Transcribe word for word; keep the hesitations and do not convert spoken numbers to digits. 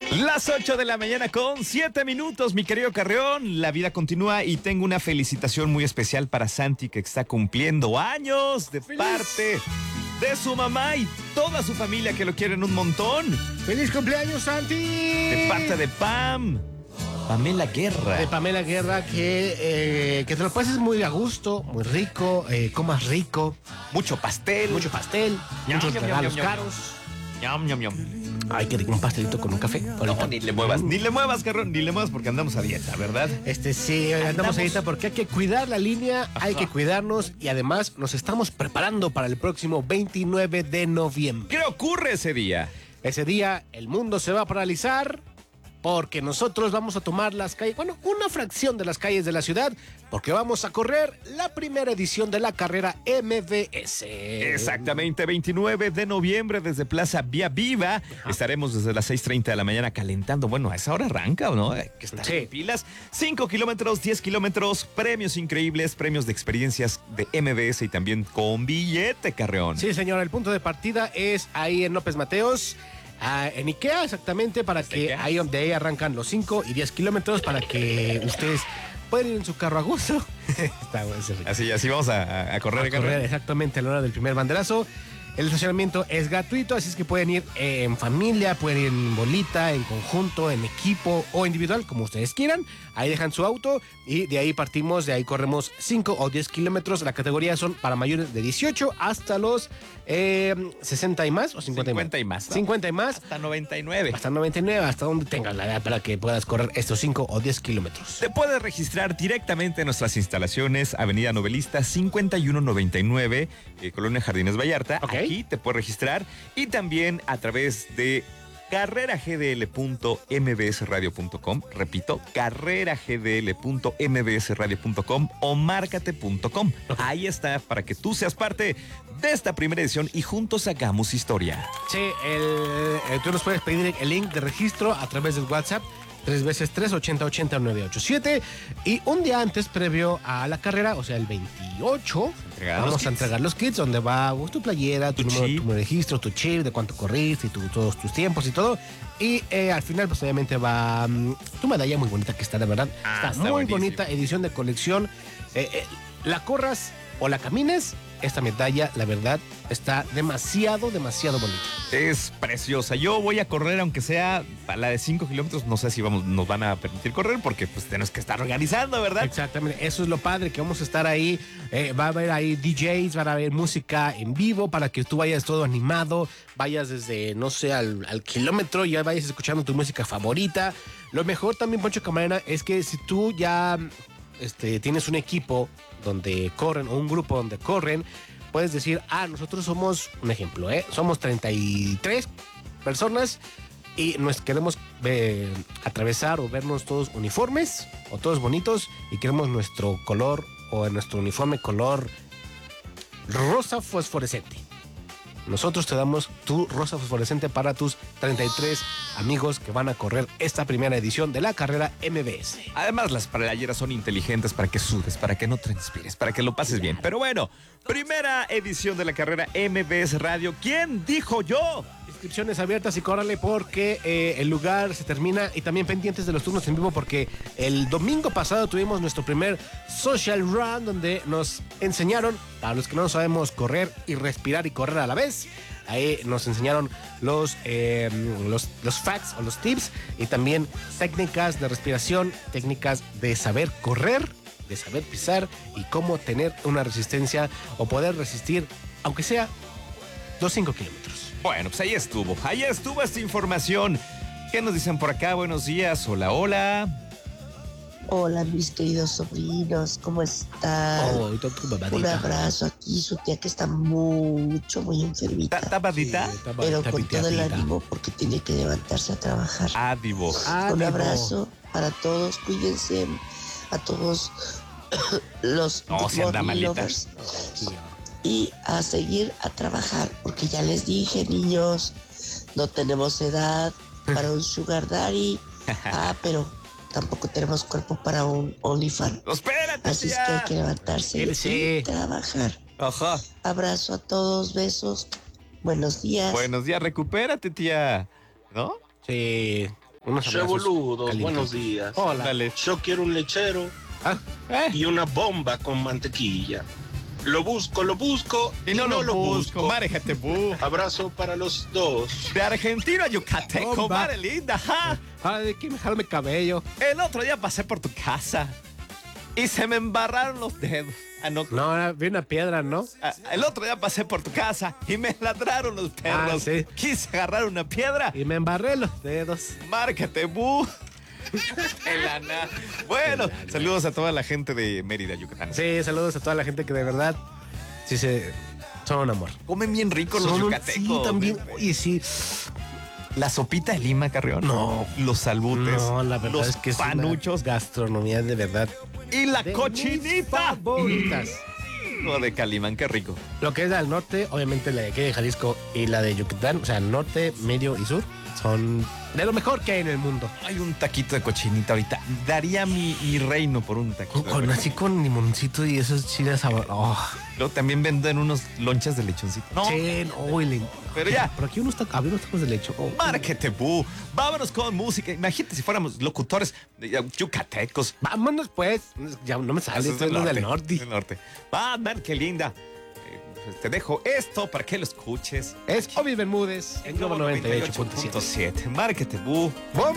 Las ocho de la mañana con siete minutos, mi querido Carreón. La vida continúa y tengo una felicitación muy especial para Santi, que está cumpliendo años de ¡Feliz! parte de su mamá y toda su familia, que lo quieren un montón. ¡Feliz cumpleaños, Santi! De parte de Pam. Pamela Guerra. De Pamela Guerra, que, eh, que te lo pases muy a gusto, muy rico, eh, comas rico. Mucho pastel. Mucho pastel, Ñam, muchos ñam, regalos ñam, ñam. caros. Ñam, ñam, ñam. Ay, que rico, un pastelito con un café. No, ahorita. ni le muevas, ni le muevas, Carreón, ni le muevas porque andamos a dieta, ¿verdad? Este sí, andamos, Andamos. ahorita porque hay que cuidar la línea, hay que cuidarnos y además nos estamos preparando para el próximo veintinueve de noviembre. ¿Qué ocurre ese día? Ese día el mundo se va a paralizar porque nosotros vamos a tomar las calles, bueno, una fracción de las calles de la ciudad, porque vamos a correr la primera edición de la carrera M V S. Exactamente, veintinueve de noviembre desde Plaza Vía Viva. Ajá. Estaremos desde las seis treinta de la mañana calentando. Bueno, a esa hora arranca, ¿o no? Hay que estar Sí. en pilas. cinco kilómetros, diez kilómetros, premios increíbles, premios de experiencias de M V S y también con billete, Carreón. Sí, señora, el punto de partida es ahí en López Mateos. Ah, en IKEA, exactamente, para que IKEA. ahí donde ahí arrancan los cinco y diez kilómetros para que ustedes puedan ir en su carro a gusto. Está bueno, ese rico. Así, así vamos a, a correr, A correr Carreón. exactamente a la hora del primer banderazo. El estacionamiento es gratuito, así es que pueden ir eh, en familia, pueden ir en bolita, en conjunto, en equipo o individual, como ustedes quieran. Ahí dejan su auto y de ahí partimos, de ahí corremos cinco o diez kilómetros. La categoría son para mayores de dieciocho hasta los eh, sesenta y más o cincuenta, cincuenta y más, ¿no? cincuenta y más. Hasta noventa y nueve. Hasta noventa y nueve, hasta donde tengas la edad para que puedas correr estos cinco o diez kilómetros. Te puedes registrar directamente en nuestras instalaciones, Avenida Novelista cincuenta y uno noventa y nueve, eh, Colonia Jardines Vallarta. Ok. Aquí te puedes registrar y también a través de carrera g d l punto m b s radio punto com. Repito, carrera g d l punto m b s radio punto com o márcate punto com. Ahí está para que tú seas parte de esta primera edición y juntos hagamos historia. Sí, el, eh, tú nos puedes pedir el link de registro a través del WhatsApp tres veces tres, ochenta ochenta, nueve ocho siete y un día antes, previo a la carrera, o sea, el veintiocho, Entregarán los vamos a kits. entregar los kits donde va pues, tu playera, tu, Tu número, chip. tu registro, tu chip, de cuánto corriste y tu- todos tus tiempos y todo. Y eh, al final, pues obviamente va mm, tu medalla muy bonita que está, de verdad. Ah, está, está muy buenísimo. bonita, edición de colección. Eh, eh, la corras o la camines, esta medalla, la verdad, está demasiado, demasiado bonita. Es preciosa. Yo voy a correr, aunque sea a la de cinco kilómetros. No sé si vamos, nos van a permitir correr porque pues tenemos que estar organizando, ¿verdad? Exactamente, eso es lo padre, que vamos a estar ahí, eh, va a haber ahí D Js, va a haber música en vivo para que tú vayas todo animado, vayas desde, no sé, al, al kilómetro y ya vayas escuchando tu música favorita. Lo mejor también, Poncho Camarena, es que si tú ya este, tienes un equipo donde corren o un grupo donde corren, puedes decir, ah, nosotros somos, un ejemplo, ¿eh? Somos treinta y tres personas y nos queremos eh, atravesar o vernos todos uniformes o todos bonitos y queremos nuestro color o nuestro uniforme color rosa fosforescente. Nosotros te damos tu rosa fosforescente para tus treinta y tres amigos que van a correr esta primera edición de la carrera M V S. Además, las playeras son inteligentes para que sudes, para que no transpires, para que lo pases bien. Pero bueno, primera edición de la carrera M V S Radio. ¿Quién dijo yo? Inscripciones abiertas y córrale porque eh, el lugar se termina y también pendientes de los turnos en vivo porque el domingo pasado tuvimos nuestro primer social run donde nos enseñaron, para los que no sabemos correr y respirar y correr a la vez, ahí nos enseñaron los, eh, los, los facts o los tips y también técnicas de respiración, técnicas de saber correr, de saber pisar y cómo tener una resistencia o poder resistir, aunque sea los cinco kilómetros. Bueno, pues ahí estuvo. Ahí estuvo esta información. ¿Qué nos dicen por acá? Buenos días. Hola, hola. Hola, mis queridos sobrinos, ¿cómo están? Oh, tu Un babadita. abrazo aquí, su tía que está mucho, muy enfermita, ¿Ta- ¿Tapadita? Sí, está pero bonita, con todo el pitiatita. ánimo porque tiene que levantarse a trabajar. Ah, divo. Ah, Un Divo. abrazo para todos, cuídense, a todos los No, si anda Morning malita. Lovers. Y a seguir a trabajar, porque ya les dije, niños, no tenemos edad para un sugar daddy. Ah, pero tampoco tenemos cuerpo para un OnlyFans. ¡Espérate, Así es que hay tía! que levantarse Él sí. y trabajar. Ajá. Abrazo a todos, besos. Buenos días. Buenos días, recupérate, tía. ¿No? Sí. Unos Che abrazos boludos, calientitos. buenos días. Hola. Dale. Yo quiero un lechero Ah, eh. y una bomba con mantequilla. Lo busco, lo busco Y no, lo busco, Márgate, bu. Abrazo para los dos. De Argentina a Yucateco, Bomba. madre linda, ja. Ah, de que me jalme cabello. El otro día pasé por tu casa y se me embarraron los dedos. Ah, no. No, era- vi una piedra, ¿no? Ah, el otro día pasé por tu casa y me ladraron los perros. Ah, sí. Quise agarrar una piedra. Y me embarré los dedos. Márcate, bu. Elana. Bueno, saludos a toda la gente de Mérida, Yucatán. Sí, saludos a toda la gente que de verdad sí se son un amor. Comen bien ricos los Son un- yucatecos. Sí, también. güey. Oye, sí. La sopita de lima, Carrión. No. Los salbutes. No, la verdad los es que es una panuchos. gastronomía de verdad. Y la de cochinita. mis favoritas. Hijo de Calimán, qué rico. Lo que es al norte, obviamente la de aquí de Jalisco y la de Yucatán, o sea, norte, medio y sur, son de lo mejor que hay en el mundo. Hay un taquito de cochinita ahorita. Daría mi, mi reino por un taquito. Con, de con- cochinita. así con limoncito y esos chiles sabor. Oh, Luego también venden unos lonchas de lechoncito. No, sí, no, el- pero ya. Pero aquí unos tacos, había unos tacos de leche. Oh, Márquete, bu. Vámonos con música. Imagínate si fuéramos locutores eh, yucatecos. vámonos pues. Ya no me sale, Eso es esto es lo del norte. del norte. Va, man, qué linda. Eh, pues te dejo esto para que lo escuches. Es Obi Bermúdez en Globo noventa y ocho punto siete. siete. Márquete, bu. ¡Bom!